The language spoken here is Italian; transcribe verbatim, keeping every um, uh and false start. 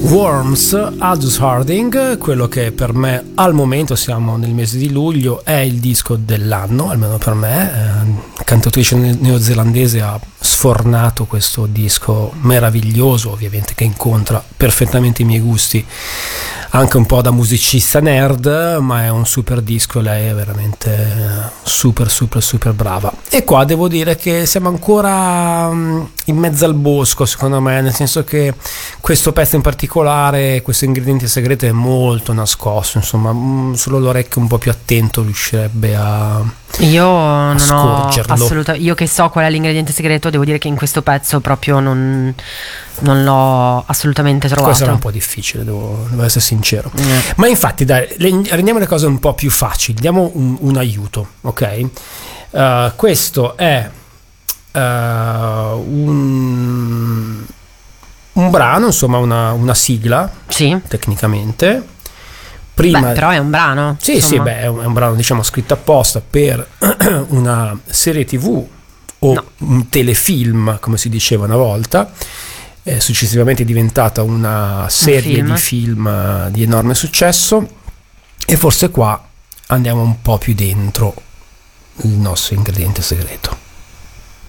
Worms, Aldous Harding, quello che per me al momento, siamo nel mese di luglio, è il disco dell'anno, almeno per me. Eh, cantautrice neozelandese ha sfornato questo disco meraviglioso, ovviamente che incontra perfettamente i miei gusti, anche un po' da musicista nerd, ma è un super disco, lei è veramente super super super brava. E qua devo dire che siamo ancora in mezzo al bosco, secondo me, nel senso che questo pezzo in particolare, questo ingrediente segreto è molto nascosto, insomma solo l'orecchio un po' più attento riuscirebbe a io non ho scorgerlo. assolutamente, io che so qual è l'ingrediente segreto, devo dire che in questo pezzo proprio non, non l'ho assolutamente trovato. Questo era un po' difficile, devo, devo essere sincero. Mm. Ma infatti dai, le, rendiamo le cose un po' più facili, diamo un, un aiuto, ok? Uh, questo è uh, un, un brano, insomma una, una sigla, sì, tecnicamente. Prima, beh, però è un brano. Sì, insomma. sì, beh, è un, è un brano, diciamo, scritto apposta per una serie tivù o No. un telefilm, come si diceva una volta. È successivamente diventata una serie film. di film eh, di enorme successo, e forse qua andiamo un po' più dentro il nostro ingrediente segreto.